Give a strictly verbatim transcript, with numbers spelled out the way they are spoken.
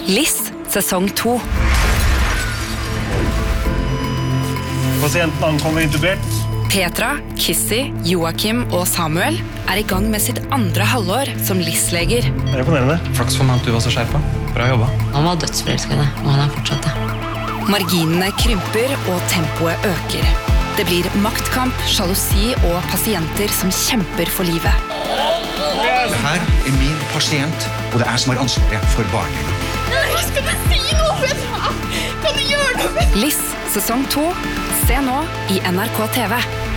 Liss, sesong to. Pasienten ankommer intubert. Petra, Kissy, Joachim og Samuel er i gang med sitt andre halvår som Liss-leger. Det er imponerende. Flaks for meg at du var så skjerpa. Bra jobba. Han var dødsforelskende, og han er fortsatt det. Marginene krymper og tempoet øker. Det blir maktkamp, sjalusi og pasienter som kjemper for livet. Det her er min pasient, og det er jeg som har ansvaret for barnet. Skal du si noe, Petra? Kan du gjøre noe? Liss, sesong to. Se nå i N R K T V.